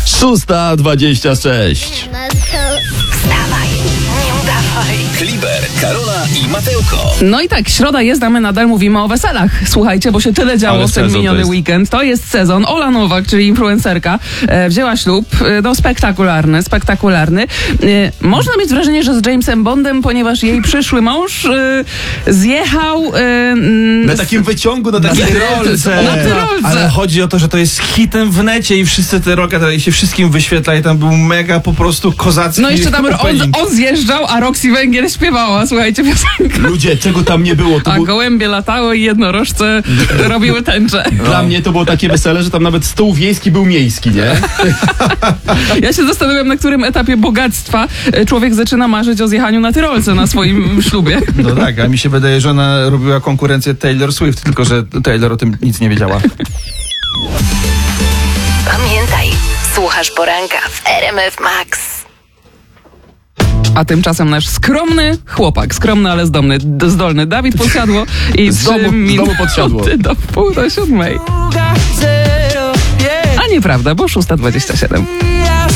6:26. Wstawaj, nie udawaj. Kliber, Karola i Matełko. No i tak, środa jest, a my nadal mówimy o weselach. Słuchajcie, bo się tyle działo Ale w ten sezon miniony to jest. weekend. To jest sezon. Ola Nowak, czyli influencerka, wzięła ślub. No spektakularny. Można mieć wrażenie, że z Jamesem Bondem, ponieważ jej przyszły mąż zjechał... Na takim wyciągu, na takiej tyrolce. Na tyrolce. Ale chodzi o to, że to jest hitem w necie i wszyscy te roka się wszystkim wyświetla i tam był mega po prostu kozacki No jeszcze tam opening. on zjeżdżał, a Roxy Węgiel śpiewała, słuchajcie, piosenkę. Ludzie, czego tam nie było? To A był... gołębie latały i jednorożce robiły tęczę. Dla mnie to było takie wesele, że tam nawet stół wiejski był miejski, nie? Ja się zastanawiam, na którym etapie bogactwa człowiek zaczyna marzyć o zjechaniu na tyrolce na swoim ślubie. No tak, a mi się wydaje, że ona robiła konkurencję Taylor Swift, tylko że Taylor o tym nic nie wiedziała. Pamiętaj, słuchasz poranka w RMF Max. A tymczasem nasz skromny chłopak, skromny, ale zdolny Dawid Podsiadło i Z domu 3 minuty Podsiadło. do 6:30. A nieprawda, bo 6:27.